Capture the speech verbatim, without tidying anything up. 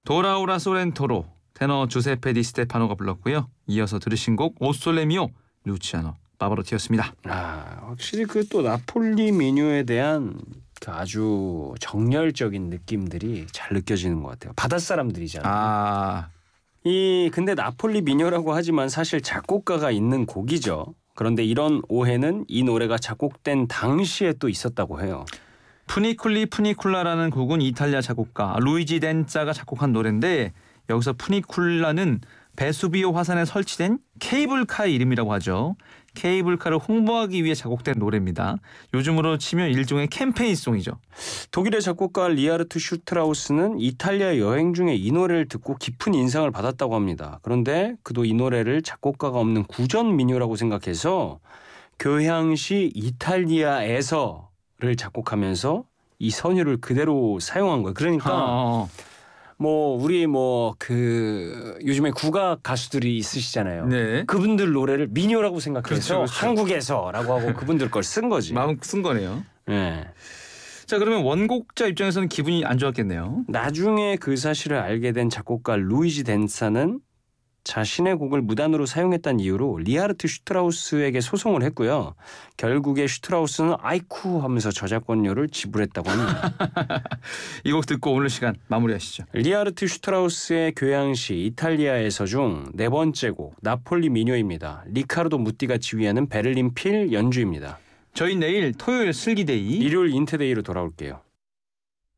도라오라 소렌토로 테너 주세페 디 스테파노가 불렀고요. 이어서 들으신 곡 오솔레미오 루치아노 바바로티였습니다. 아, 확실히 그 또 나폴리 민요에 대한 그 아주 정열적인 느낌들이 잘 느껴지는 것 같아요. 바다 사람들이잖아요. 아, 이 근데 나폴리 민요라고 하지만 사실 작곡가가 있는 곡이죠. 그런데 이런 오해는 이 노래가 작곡된 당시에 또 있었다고 해요. 푸니쿨리 푸니쿨라라는 곡은 이탈리아 작곡가 루이지 덴짜가 작곡한 노래인데 여기서 푸니쿨라는 베수비오 화산에 설치된 케이블카의 이름이라고 하죠. 케이블카를 홍보하기 위해 작곡된 노래입니다. 요즘으로 치면 일종의 캠페인송이죠. 독일의 작곡가 리하르트 슈트라우스는 이탈리아 여행 중에 이 노래를 듣고 깊은 인상을 받았다고 합니다. 그런데 그도 이 노래를 작곡가가 없는 구전 민요라고 생각해서 교향시 이탈리아에서를 작곡하면서 이 선율을 그대로 사용한 거예요. 그러니까 어, 뭐 우리 뭐 그 요즘에 국악 가수들이 있으시잖아요. 네. 그분들 노래를 민요라고 생각해서 그렇죠, 그렇죠. 한국에서라고 하고 그분들 걸 쓴 거지. 마음 쓴 거네요. 네. 자, 그러면 원곡자 입장에서는 기분이 안 좋았겠네요. 나중에 그 사실을 알게 된 작곡가 루이지 덴사는 자신의 곡을 무단으로 사용했다는 이유로 리하르트 슈트라우스에게 소송을 했고요. 결국에 슈트라우스는 아이쿠 하면서 저작권료를 지불했다고 합니다. 이 곡 듣고 오늘 시간 마무리하시죠. 리하르트 슈트라우스의 교향시 이탈리아에서 중 네 번째 곡 나폴리 민요입니다. 리카르도 무띠가 지휘하는 베를린 필 연주입니다. 저희 내일 토요일 슬기데이 일요일 인테데이로 돌아올게요.